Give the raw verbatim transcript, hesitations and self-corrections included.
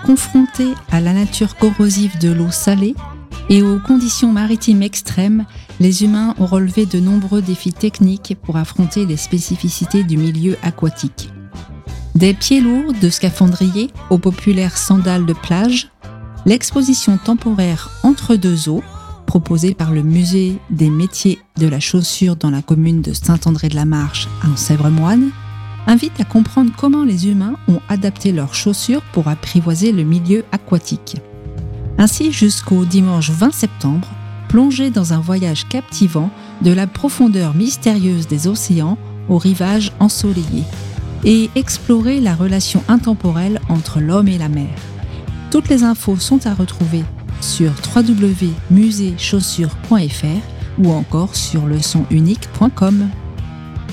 Confrontés à la nature corrosive de l'eau salée et aux conditions maritimes extrêmes, les humains ont relevé de nombreux défis techniques pour affronter les spécificités du milieu aquatique. Des pieds lourds de scaphandriers aux populaires sandales de plage, l'exposition temporaire entre deux eaux, proposée par le musée des métiers de la chaussure dans la commune de Saint-André-de-la-Marche en Sèvres-Moine, invite à comprendre comment les humains ont adapté leurs chaussures pour apprivoiser le milieu aquatique. Ainsi, jusqu'au dimanche vingt septembre, plongez dans un voyage captivant de la profondeur mystérieuse des océans au rivage ensoleillé et explorez la relation intemporelle entre l'homme et la mer. Toutes les infos sont à retrouver sur w w w point musée chaussures point f r ou encore sur leçon unique point com.